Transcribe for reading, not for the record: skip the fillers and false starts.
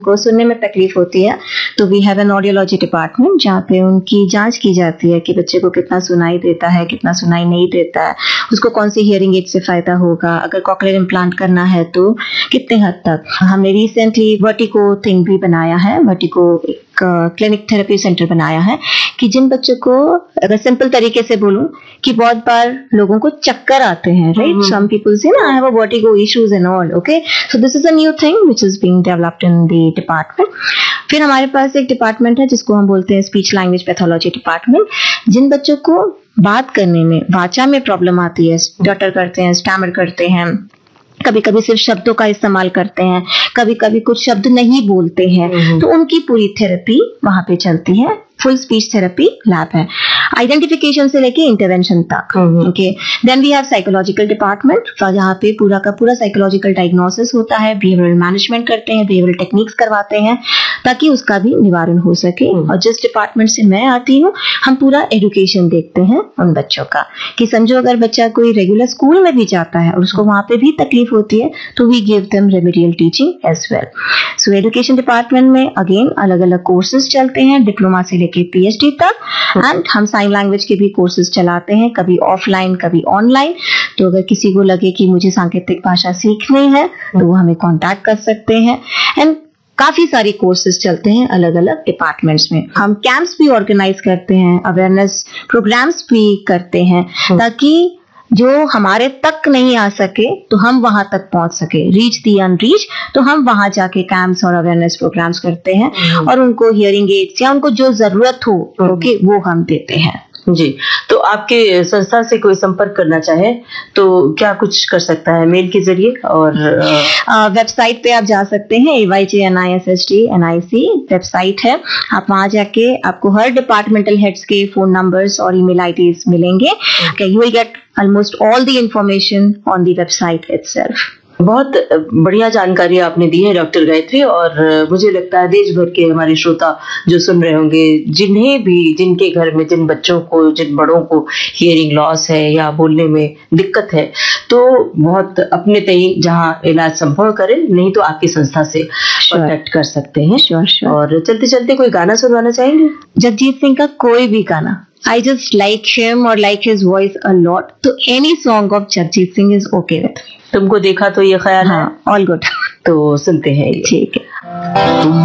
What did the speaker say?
को सुनने में तकलीफ होती है तो we have an audiology department जहाँ पे उनकी जांच की जाती है कि बच्चे को कितना सुनाई देता है, कितना सुनाई नहीं देता है, उसको कौन सी हियरिंग एड से फायदा होगा, अगर कॉकलियर इम्प्लांट करना है तो कितने हद तक। हमने रिसेंटली वर्टिको थिंग भी बनाया है, वर्टिको क्लिनिक थेरेपी सेंटर बनाया है कि जिन बच्चों को, अगर सिंपल तरीके से बोलूं, कि बहुत बार लोगों को चक्कर आते हैं, राइट, सम पीपल से ना I have a vertigo issues and all, okay, so this is a new thing which is being developed in the department. फिर हमारे पास एक डिपार्टमेंट है जिसको हम बोलते हैं स्पीच लैंग्वेज पैथोलॉजी डिपार्टमेंट, जिन बच्चों को बात करने में, वाचा में प्रॉब्लम आती है, स्टटर करते हैं, स्टैमर करते हैं, कभी कभी सिर्फ शब्दों का इस्तेमाल करते हैं, कभी कभी कुछ शब्द नहीं बोलते हैं, तो उनकी पूरी थेरेपी वहां पे चलती है। फुल स्पीच थेरेपी लैब है, आइडेंटिफिकेशन से लेके इंटरवेंशन तक। Okay, then we have psychological department, जहाँ पे पूरा का पूरा साइकोलॉजिकल डायग्नोसिस होता है, बिहेवियरल मैनेजमेंट करते हैं, बिहेवियरल टेक्निक्स करवाते हैं ताकि उसका भी निवारण हो सके। और जिस डिपार्टमेंट से मैं आती हूँ, हम पूरा एजुकेशन देखते हैं उन बच्चों का, कि समझो अगर बच्चा कोई रेगुलर स्कूल में भी जाता है और उसको वहां पे भी तकलीफ होती है तो we give them remedial teaching as well. So education department में अगेन अलग अलग कोर्सेज चलते हैं, डिप्लोमा से लेके पीएचडी तक, एंड हम साइन लैंग्वेज के भी कोर्सेज चलाते हैं, कभी ऑफलाइन कभी ऑनलाइन। तो अगर किसी को लगे कि मुझे सांकेतिक भाषा सीखनी है तो वो हमें कांटेक्ट कर सकते हैं। एंड काफी सारी कोर्सेज चलते हैं अलग अलग डिपार्टमेंट्स में। हम कैंप्स भी ऑर्गेनाइज करते हैं, अवेयरनेस प्रोग्राम्स भी करते हैं, ताकि जो हमारे तक नहीं आ सके तो हम वहां तक पहुंच सके, रीच दी अनरीच। तो हम वहां जाके कैंप्स और अवेयरनेस प्रोग्राम्स करते हैं और उनको हियरिंग एड्स या उनको जो जरूरत हो ओके वो हम देते हैं। जी, तो आपके संस्था से कोई संपर्क करना चाहे तो क्या कुछ कर सकता है? मेल के जरिए और वेबसाइट पे आप जा सकते हैं, AYJNISSDNIC वेबसाइट है, आप वहां जाके आपको हर डिपार्टमेंटल हेड्स के फोन नंबर्स और ईमेल आईडीज मिलेंगे। You will get almost all the information on the website itself. बहुत बढ़िया जानकारी आपने दी है डॉक्टर गायत्री, और मुझे लगता है देश भर के हमारे श्रोता जो सुन रहे होंगे, जिन्हें भी, जिनके घर में जिन बच्चों को, जिन बड़ों को हियरिंग लॉस है या बोलने में दिक्कत है, तो बहुत अपने तय जहाँ इलाज संभव करें, नहीं तो आपकी संस्था से कॉन्टेक्ट कर सकते हैं। और चलते चलते कोई गाना सुनवाना चाहेंगे? जगजीत सिंह का कोई भी गाना। I just like him or like his voice a lot. So any song of Jagjit Singh is okay with me. तुमको देखा तो ये ख्याल है, all good. तो सुनते हैं, ठीक है।